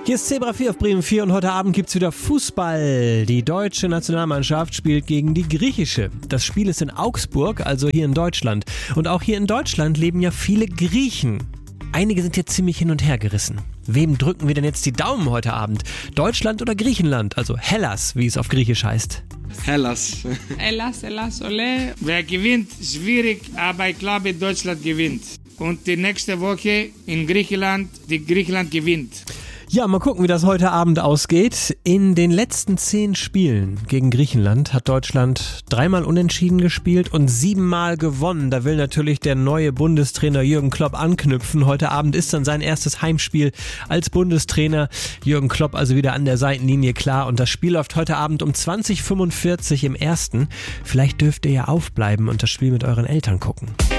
Hier ist Zebra 4 auf Bremen 4 und heute Abend gibt's wieder Fußball. Die deutsche Nationalmannschaft spielt gegen die griechische. Das Spiel ist in Augsburg, also hier in Deutschland. Und auch hier in Deutschland leben ja viele Griechen. Einige sind jetzt ziemlich hin und her gerissen. Wem drücken wir denn jetzt die Daumen heute Abend? Deutschland oder Griechenland? Also Hellas, wie es auf Griechisch heißt. Hellas. Hellas, ole. Wer gewinnt, schwierig, aber ich glaube, Deutschland gewinnt. Und die nächste Woche in Griechenland, die Griechenland gewinnt. Ja, mal gucken, wie das heute Abend ausgeht. In den letzten 10 Spielen gegen Griechenland hat Deutschland 3-mal unentschieden gespielt und 7-mal gewonnen. Da will natürlich der neue Bundestrainer Jürgen Klopp anknüpfen. Heute Abend ist dann sein erstes Heimspiel als Bundestrainer. Jürgen Klopp also wieder an der Seitenlinie, klar. Und das Spiel läuft heute Abend um 20:45 im Ersten. Vielleicht dürft ihr ja aufbleiben und das Spiel mit euren Eltern gucken.